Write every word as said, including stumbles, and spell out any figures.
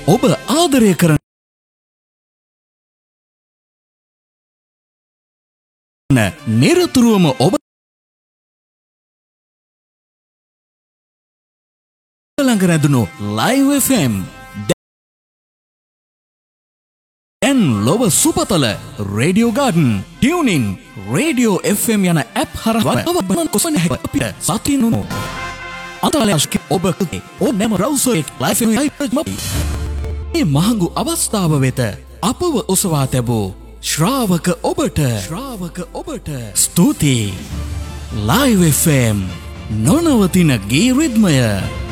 ඔබ ආදරය කරන නිරතුරුවම ඔබ ළඟ රැඳුණු ලයිව් එෆ් එම් දැන් ලොව සුපතල radio garden tuning radio F M යන ඇප් හරහා අවබෝධ කොසන අපිට සතිනුනු අන්තර්ජාලයක ඔබ ඕනෑම බ්‍රවුසර් එක ලයිව් එෆ් එම් මේ මහඟු අවස්ථාව වෙත අපව ඔසවා තැබූ ශ්‍රාවක ඔබට ශ්‍රාවක ඔබට ස්තුතියි. ලයිව් එෆ් එම් නොනවතින ගී රිද්මය.